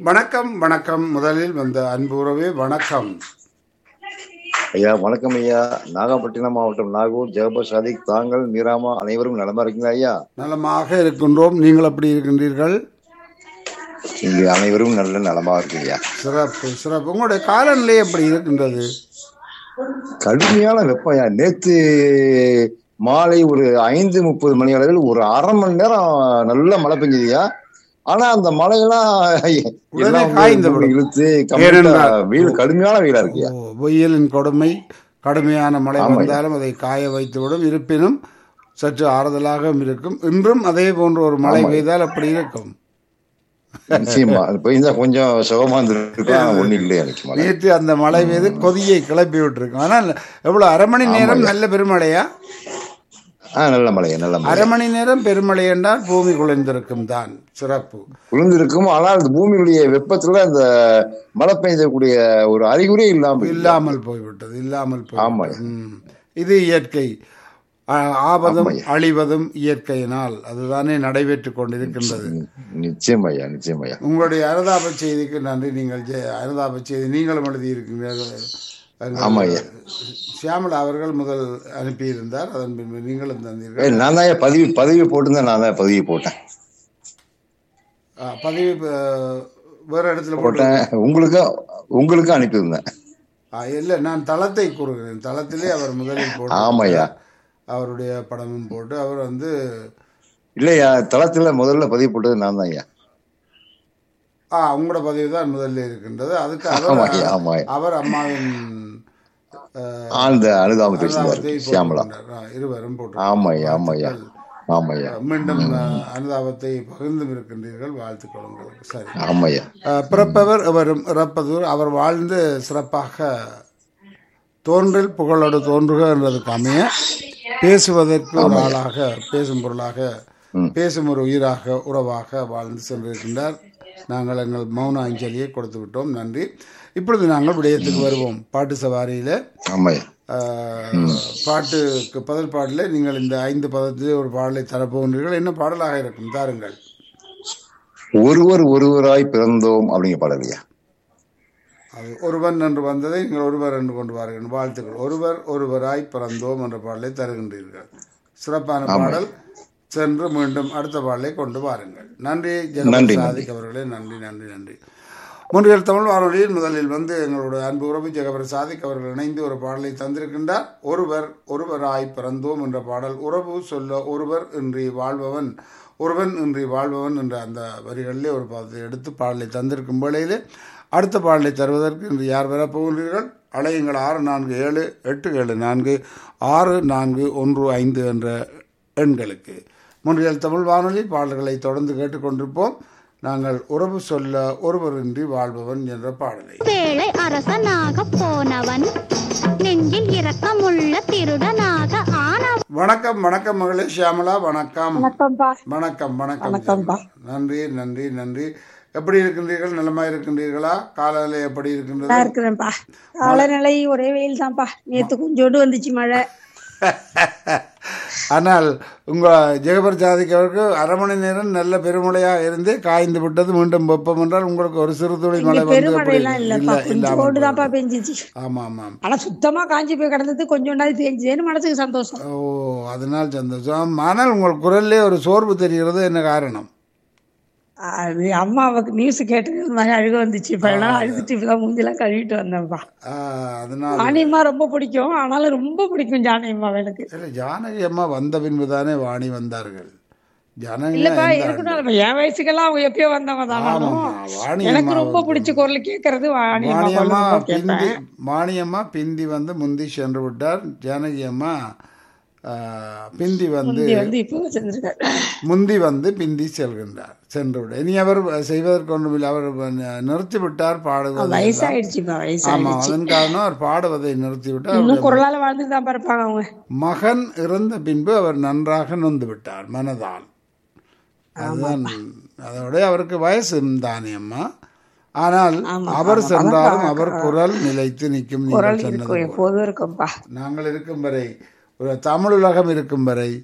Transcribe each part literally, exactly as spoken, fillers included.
வணக்கம் வணக்கம். முதலில் வந்த அன்பு உறவே வணக்கம். ஐயா வணக்கம் ஐயா. நாகப்பட்டினம் மாவட்டம் நாகூர் ஜெகபர் சாதிக், தாங்கள் மீராமா அனைவரும் நலமா இருக்கீங்களா ஐயா? நலமாக இருக்கின்றோம். நீங்கள் எப்படி இருக்கின்றீர்கள்? இங்கு அனைவரும் நல்ல நலமா இருக்கு ஐயா. சிறப்பு சிறப்பு. உங்களுடைய காலநிலை எப்படி இருக்கின்றது? கடுமையான வெப்பம் ஐயா. நேத்து மாலை ஒரு ஐந்து முப்பது மணி அளவில் ஒரு அரை மணி நேரம் நல்ல மழை பெஞ்சதுயா. ஆனா அந்த மழையெல்லாம் இழுத்து வெயில், கடுமையான வெயிலா இருக்கு. வெயிலின் கொடுமை, கடுமையான மழை வந்தாலும் அதை காய வைத்துவிடும். இருப்பினும் சற்று ஆறுதலாக இருக்கும். இன்றும் அதே போன்ற ஒரு மழை பெய்தால் அப்படி இருக்கும். நிச்சயமா பெய்தா கொஞ்சம் சுகமா இருந்திருக்கும். ஒண்ணு இல்லையா நேற்று அந்த மழை பெய்து கொதியை கிளப்பி விட்டுருக்கும். ஆனால் எவ்வளவு அரை மணி நேரம் நல்ல பெருமழையா? நல்ல மழை, நல்ல மழை. அரை மணி நேரம் பெருமழை என்றால் பூமி குளிர்ந்திருக்கும் தான். சிறப்பு குளிர்ந்திருக்கும். ஆனால் அந்த பூமியுடைய வெப்பத்துல அந்த மழை பெய்யக்கூடிய ஒரு அறிகுறி இல்லாமல் இல்லாமல் போய்விட்டது. இல்லாமல் போய் இது இயற்கை. ஆபதும் அழிவதும் இயற்கையினால் அதுதானே நடைபெற்றுக் கொண்டிருக்கின்றது. நிச்சயமையா, நிச்சயமையா. உங்களுடைய அனுதாப செய்திக்கு நன்றி. நீங்கள் அனுதாப செய்தி நீங்களும் எழுதியிருக்கிறீர்கள். சியாமலா அவர்கள் முதல் அனுப்பியிருந்தார். அதன் பின்பு நீங்களும் தந்தீர்கள். நான் தான் பதிவு பதிவு போட்டுதான். நான் தான் பதிவு போட்டேன். பதிவு வேற இடத்துல போட்டேன். உங்களுக்கு உங்களுக்கு அனுப்பியிருந்தேன். இல்ல, நான் தளத்தை கூறுகிறேன். தளத்திலே அவர் முதலில் போட்டு, ஆமாய்யா, அவருடைய படமும் போட்டு அவர் வந்து இல்லையா தளத்துல முதல்ல பதிவு போட்டது நான் தான் ஐயா. ஆ உங்களோட பதிவு தான் முதல்ல இருக்கின்றது. அதுக்கு அவர் அம்மாவின் ஆழ்ந்த அனுதாபம் பேசினார் சியாமலா. இருவரும் போட்டு ஆமாய்யா, ஆமாய்யா, ஆமாய்யா. மீண்டும் அனுதாபத்தை பகிர்ந்தும் இருக்கின்றீர்கள். வாழ்த்துக்கள் உங்களுக்கு. சரி, ஆமாய்யா. பிறப்பவர் இவரும் இறப்பதூர். அவர் வாழ்ந்து சிறப்பாக தோன்றில் புகழோடு தோன்றுக என்றதுக்கு அமைய பேசுவதற்கு ஒரு ஆளாக, பேசும் பொருளாக, பேசும் ஒரு உயிராக, உறவாக வாழ்ந்து சென்றிருக்கின்றார். நாங்கள் எங்கள் மௌன அஞ்சலியை கொடுத்து விட்டோம். நன்றி. இப்பொழுது நாங்கள் விடயத்துக்கு வருவோம். பாட்டு சவாரியில பாட்டுக்கு பதில் பாடல நீங்கள் இந்த ஐந்து பதத்திலே ஒரு பாடலை தரப்போகிறீர்கள். என்ன பாடலாக இருக்கும்? தாருங்கள். ஒருவர் ஒருவராய் பிறந்தோம் அப்படிங்கிற பாடலையா? அது ஒருவன் என்று வந்ததை நீங்கள் ஒருவர் என்று கொண்டு வாருங்கள். வாழ்த்துக்கள். ஒருவர் ஒருவராய் பிறந்தோம் என்ற பாடலை தருகின்றீர்கள். சிறப்பான பாடல். சென்று மீண்டும் அடுத்த பாடலை கொண்டு வாருங்கள். நன்றி ஜெகபர் சாதிக் அவர்களே. நன்றி நன்றி நன்றி. மூன்றியல் தமிழ் வானொலியில் முதலில் வந்து எங்களுடைய அன்பு உறவு ஜெகபர் சாதிக் அவர்கள் இணைந்து ஒரு பாடலை தந்திருக்கின்றார். ஒருவர் ஒருவராய் பிறந்தோம் என்ற பாடல். உறவு சொல்ல ஒருவர் இன்றி வாழ்பவன், ஒருவன் இன்றி வாழ்பவன் என்ற அந்த வரிகளிலே ஒரு பாடத்தை எடுத்து பாடலை தந்திருக்கும் வேளையிலே அடுத்த பாடலை தருவதற்கு இன்று யார் வரப்போகிறீர்கள்? அலையுங்கள். ஆறு நான்கு ஏழு எட்டு ஏழு நான்கு ஆறு நான்கு ஒன்று ஐந்து என்ற எண்களுக்கு. மூன்றியல் தமிழ் வானொலி பாடல்களை தொடர்ந்து கேட்டுக்கொண்டிருப்போம். நாங்கள் உறவு சொல்ல ஒருவரின்றி வாழ்பவன் என்ற பாடலை. வேளை அரசனாக போனவன் நெஞ்சில் இரக்கமுள்ள திருடனாக ஆனவன். வணக்கம் வணக்கம் மகளே சியாமலா. வணக்கம் வணக்கம் வணக்கம். நன்றி நன்றி நன்றி. எப்படி இருக்கின்றீர்கள்? நலமா இருக்கின்றீர்களா? காலநிலை எப்படி இருக்கின்றது? இருக்கிறேன்ப்பா. காலநிலை ஒரே வெயில் தான்ப்பா. நேற்று கொஞ்சோண்டு வந்துச்சு மழை. ஆனால் உங்க ஜெகபர் சாதிக் அவருக்கு அரை மணி நேரம் நல்ல பெருமழையாக இருந்து காய்ந்து விட்டது. மீண்டும் வெப்பம் என்றால் உங்களுக்கு ஒரு சிறு துளி மழை பெஞ்சிச்சு. ஆமா ஆமா. ஆனா சுத்தமா காஞ்சி போய் கிடந்தது கொஞ்சோண்டாவது பெஞ்சதுன்னு மனசுக்கு சந்தோஷம். ஓ, அதனால் சந்தோஷம். ஆனால் உங்கள் குரல்லே ஒரு சோர்வு தெரிகிறது. என்ன காரணம்? அது அம்மாவுக்கு நியூஸ் கேட்டு மாதிரி அழுக வந்துச்சு. இப்ப எல்லாம் அழுதுட்டு இப்பதான் மூஞ்செல்லாம் கழுவிட்டு வந்தேன்ப்பா. ஜானகியம்மா ரொம்ப பிடிக்கும். ஆனாலும் ரொம்ப பிடிக்கும் ஜானகியம்மா எனக்கு. ஜானகி அம்மா வந்த பின்பு தானே வாணி வந்தார்கள். இல்லப்பா இருக்கட்டும், என் வயசுக்கெல்லாம் அவங்க எப்பயோ வந்தவங்க தானே. எனக்கு ரொம்ப பிடிச்ச குரல் கேட்கறது வாணியம்மா. வாணியம்மா பிந்தி வந்து முந்தி சென்று விட்டார். ஜானகி அம்மா பிந்தி வந்து முந்தி வந்து பிந்தி செல்கின்றார், சென்று விட. இனி அவர் செய்வதற்கு ஒன்றுமில்லை. அவர் நிறுத்திவிட்டார் பாடுவதை. ஆமா, அதன் காரணம் அவர் பாடுவதை நிறுத்திவிட்டார். மகன் இறந்த பின்பு அவர் நன்றாக நொந்து விட்டார் மனதால். அதுதான் அதோட அவருக்கு வயசு தானே அம்மா. ஆனால் அவர் சென்றாலும் அவர் குரல் நிலைத்து நிற்கும். நீங்கள் சொன்னது நாங்கள் இருக்கும் வரை, ஒரு தமிழ் உலகம் இருக்கும் வரை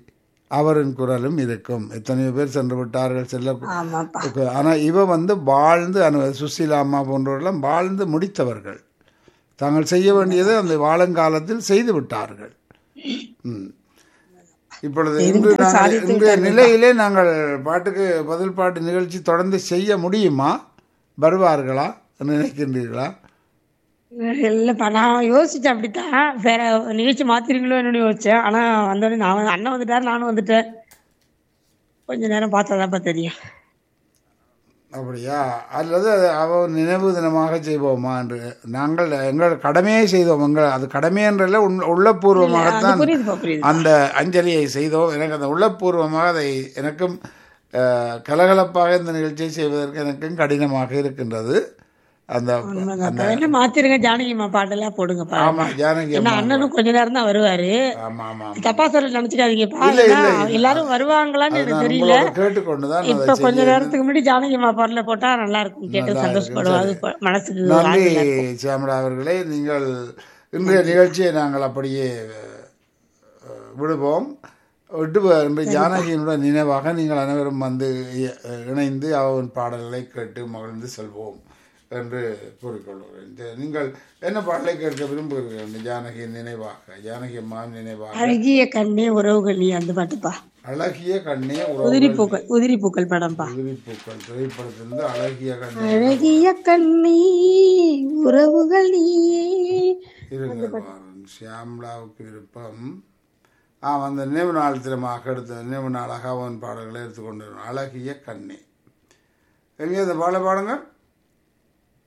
அவரின் குரலும் இருக்கும். எத்தனையோ பேர் சென்று விட்டார்கள் செல்ல. ஆமாப்பா. ஆனால் இவ வந்து வாழ்ந்து அனு சுசீலா அம்மா போன்றவர்களெல்லாம் வாழ்ந்து முடித்தவர்கள். தாங்கள் செய்ய வேண்டியதை அந்த வாழுங்காலத்தில் செய்து விட்டார்கள். ம். இப்பொழுது இன்று நாங்கள் இன்றைய நிலையிலே நாங்கள் பாட்டுக்கு பதில் பாட்டு நிகழ்ச்சி தொடர்ந்து செய்ய முடியுமா? வருவார்களா நினைக்கின்றீர்களா? இல்லப்பா, நான் யோசிச்சேன் அப்படித்தான். வேற நிகழ்ச்சி மாத்திருங்களோ என்னன்னு யோசிச்சேன். ஆனா வந்தோடனே நான் அண்ணன் வந்துட்டாரு, நானும் வந்துட்டேன். கொஞ்ச நேரம் பார்த்தாதான்ப்பா தெரியும். அப்படியா? அல்லது அவ நினைவு தினமாக செய்வோமா என்று நாங்கள் எங்கள் கடமையை செய்தோம். எங்கள் அது கடமை என்றல்ல, உள்ளபூர்வமாகத்தான் அந்த அஞ்சலியை செய்தோம். எனக்கு அந்த உள்ளபூர்வமாக அதை எனக்கும் கலகலப்பாக இந்த நிகழ்ச்சியை செய்வதற்கு எனக்கும் கடினமாக இருக்கின்றது. அந்த மாத்திருங்க ஜானகிமா பாட்டெல்லாம் போடுங்க. ஆமா, ஜானகி அண்ணனும் கொஞ்ச நேரம் தான் வருவாரு. தப்பா சொல்ல நினைச்சுக்காதீங்கப்பா. எல்லாரும் வருவாங்களான்னு எனக்கு தெரியல. கேட்டுக்கொண்டுதான் இப்ப கொஞ்ச நேரத்துக்கு முன்னாடி ஜானகிமா பாடல போட்டா நல்லா இருக்கும், கேட்டு சந்தோஷப்படுவாங்க, மனசுக்கு. நன்றி சியாமலா அவர்களே. நீங்கள் இன்றைய நிகழ்ச்சியை நாங்கள் அப்படியே விடுவோம். விட்டு இன்று ஜானகியினுடைய நினைவாக நீங்கள் அனைவரும் வந்து இணைந்து அவன் பாடல்களை கேட்டு மகிழ்ந்து செல்வோம் என்று கூறிக்கொள்கிறேன். நீங்கள் என்ன பாடலை கேட்க விரும்புகிறீர்கள்? ஜானகி நினைவாக, ஜானகி அம்மா நினைவாக. அழகிய கண்ணே உறவுகள் நீ, அந்த பாட்டுப்பா. அழகிய கண்ணே உதிரி பூக்கள், உதிரி பூக்கள் படம்பா. உதிரி பூக்கள் திரைப்படத்திலிருந்து அழகிய கண்ணே, அழகிய கண்ணே உறவுகள் நீயே. சியாம்லாவுக்கு விருப்பம். ஆம், அந்த நினைவு நாள் தினமாக எடுத்த நினைவு நாளாக அவன் பாடல்களை எடுத்துக்கொண்டு அழகிய கண்ணே. எங்கே அந்த பாட பாடுங்க.